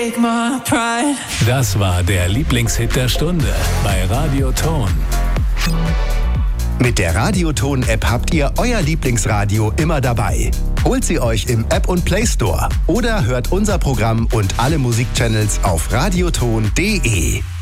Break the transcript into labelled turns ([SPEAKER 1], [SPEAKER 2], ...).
[SPEAKER 1] take my pride.
[SPEAKER 2] Das war der Lieblingshit der Stunde bei Radio Ton.
[SPEAKER 3] Mit der Radioton-App habt ihr euer Lieblingsradio immer dabei. Holt sie euch im App- und Play Store oder hört unser Programm und alle Musikchannels auf radioton.de.